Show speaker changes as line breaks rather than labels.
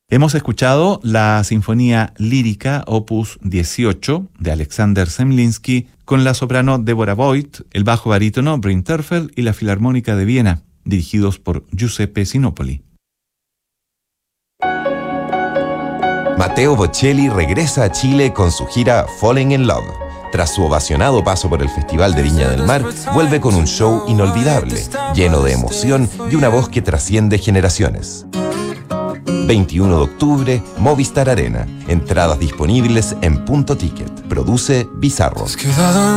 Hemos escuchado la Sinfonía Lírica Opus 18 de Alexander Zemlinsky con la soprano Deborah Voigt, el bajo barítono Bryn Terfel y la Filarmónica de Viena, dirigidos por Giuseppe Sinopoli.
Matteo Bocelli regresa a Chile con su gira Falling in Love. Tras su ovacionado paso por el Festival de Viña del Mar, vuelve con un show inolvidable, lleno de emoción y una voz que trasciende generaciones. 21 de octubre, Movistar Arena. Entradas disponibles en Punto Ticket. Produce Bizarro.